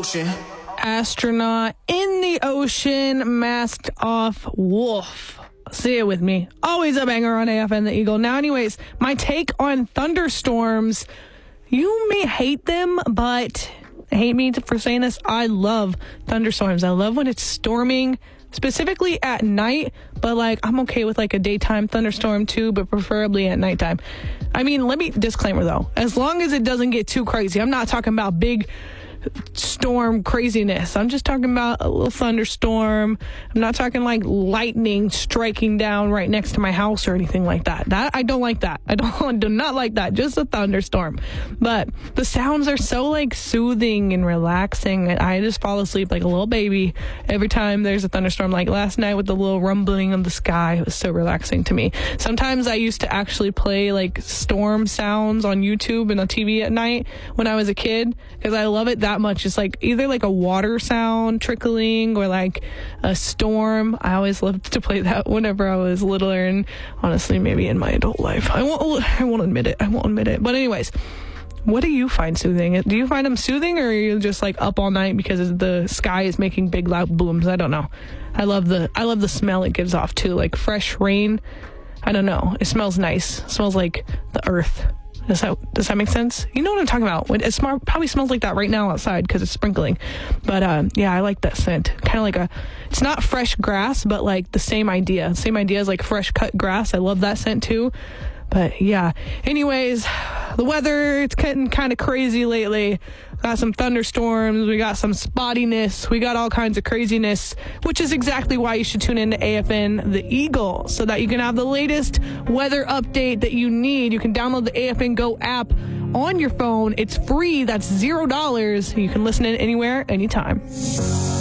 ocean. Astronaut in the ocean, masked off wolf. Say it with me. Always a banger on AFN The Eagle. Now, anyways, my take on thunderstorms. You may hate them, but hate me for saying this. I love thunderstorms. I love when it's storming, specifically at night, but like I'm okay with like a daytime thunderstorm too, but preferably at nighttime. I mean, let me disclaimer though, as long as it doesn't get too crazy. I'm not talking about big storm craziness. I'm just talking about a little thunderstorm. I'm not talking like lightning striking down right next to my house or anything like that. I don't like that. I do not like that. Just a thunderstorm. But the sounds are so like soothing and relaxing. I just fall asleep like a little baby every time there's a thunderstorm. Like last night with the little rumbling of the sky, it was so relaxing to me. Sometimes I used to actually play like storm sounds on YouTube and on TV at night when I was a kid because I love it that much. It's like either like a water sound trickling or like a storm. I always loved to play that whenever I was littler, and honestly maybe in my adult life. I won't admit it. But anyways, what do you find soothing? Do you find them soothing, or are you just like up all night because the sky is making big loud booms? I don't know. I love the smell it gives off too, like fresh rain. I don't know. It smells nice. It smells like the earth. Does that make sense? You know what I'm talking about. It probably smells like that right now outside because it's sprinkling. But yeah, I like that scent. Kind of like it's not fresh grass, but like the same idea. Same idea as like fresh cut grass. I love that scent too. But yeah, anyways, the weather, it's getting kind of crazy lately. Got some thunderstorms, we got some spottiness, we got all kinds of craziness, which is exactly why you should tune in to AFN The Eagle, so that you can have the latest weather update that you need. You can download the AFN Go app on your phone. It's free. That's $0. You can listen in anywhere, anytime.